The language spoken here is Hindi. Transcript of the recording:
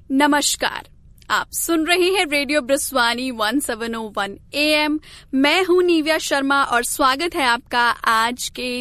नमस्कार, आप सुन रहे हैं रेडियो ब्रस्वानी 1701 AM। मैं हूं निव्या शर्मा और स्वागत है आपका आज के